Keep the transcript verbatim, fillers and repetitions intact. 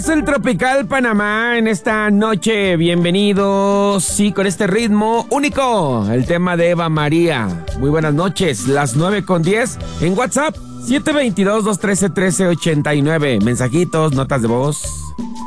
es el Tropical Panamá en esta noche. Bienvenidos, sí, con este ritmo único, el tema de Eva María. Muy buenas noches, las nueve con diez en WhatsApp, siete dos dos, dos uno tres, uno tres ocho nueve. Mensajitos, notas de voz.